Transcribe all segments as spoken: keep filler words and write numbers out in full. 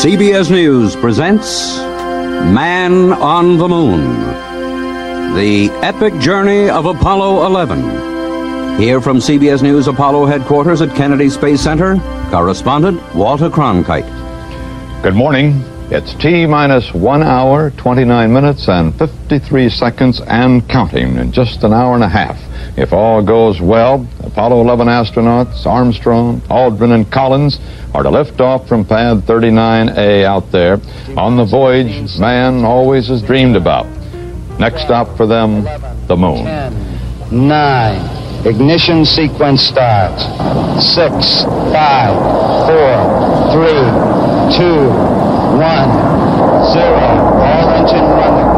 C B S News presents Man on the Moon, the epic journey of Apollo eleven. Here from C B S News Apollo headquarters at Kennedy Space Center, correspondent Walter Cronkite. Good morning. It's T minus one hour, twenty-nine minutes, and fifty-three seconds and counting in just an hour and a half. If all goes well, Apollo eleven astronauts Armstrong, Aldrin, and Collins are to lift off from pad thirty-nine A out there on the voyage man always has dreamed about. Next stop for them, the moon. ten, nine, ignition sequence starts. six, five, four, three, two, one, zero. All engine running.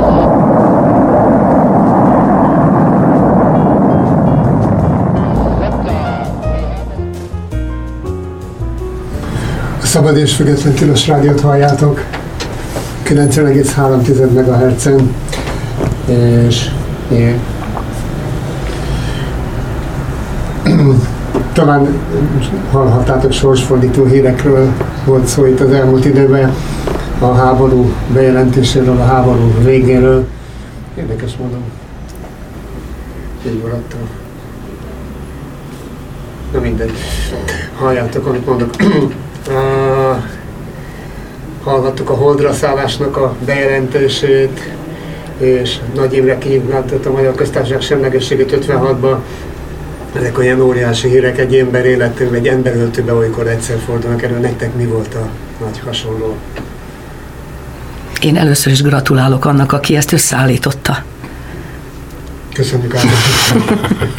A Szabad és Független Tilos Rádiót halljátok kilencven egész három megahertzen, és é, talán hallhattátok, sorsfordító hírekről volt szó itt az elmúlt időben, a háború bejelentéséről, a háború végéről. Érdekes módon így maradtam. Na mindegy, halljátok, amit mondok. Uh, hallgattuk a holdra szállásnak a bejelentését, és Nagy Imre kihívlátott a Magyar Köztársaság semlegességét ötvenhatban. Ezek olyan óriási hírek egy ember életében, egy emberöltőben olykor egyszer fordulnak elő. Nektek mi volt a nagy hasonló? Én először is gratulálok annak, aki ezt összeállította. Köszönjük, Áldott.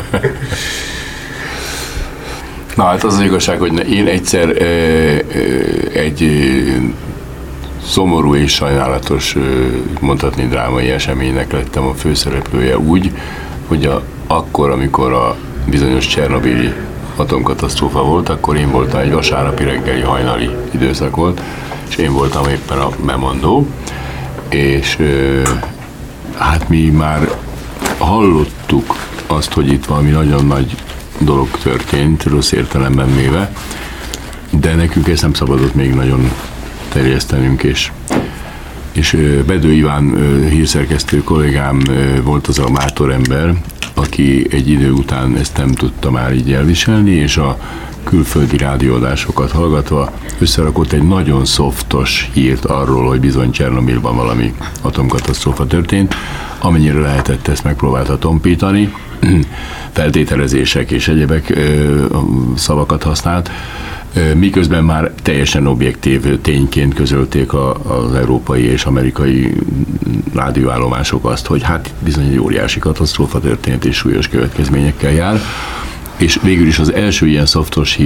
Na hát az az igazság, hogy én egyszer ö, ö, egy ö, szomorú és sajnálatos, ö, mondhatni drámai eseménynek lettem a főszereplője úgy, hogy a, akkor, amikor a bizonyos csernobili atomkatasztrófa volt, akkor én voltam, egy vasárnapi reggeli hajnali időszak volt, és én voltam éppen a bemondó, és ö, hát mi már hallottuk azt, hogy itt valami nagyon nagy dolog történt, rossz értelemben véve, de nekünk ezt nem szabadott még nagyon terjesztenünk, és, és Bedő Iván hírszerkesztő kollégám volt az a mátor ember, aki egy idő után ezt nem tudta már így elviselni, és a külföldi rádióadásokat hallgatva összerakott egy nagyon szoftos hírt arról, hogy bizony Csernobilban valami atomkatasztrófa történt. Amennyire lehetett, ezt megpróbálta tompítani, feltételezések és egyebek ö, szavakat használt, ö, miközben már teljesen objektív tényként közölték a, az európai és amerikai rádióállomások azt, hogy hát bizony egy óriási katasztrófa történt és súlyos következményekkel jár, és végül is az első ilyen szoftos hír